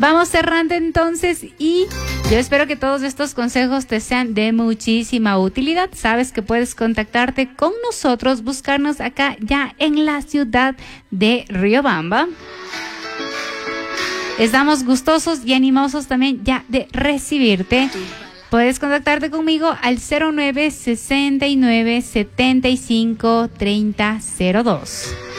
Vamos cerrando entonces y yo espero que todos estos consejos te sean de muchísima utilidad. Sabes que puedes contactarte con nosotros, buscarnos acá ya en la ciudad de Riobamba. Estamos gustosos y animosos también ya de recibirte. Puedes contactarte conmigo al 09 69 75 30 02.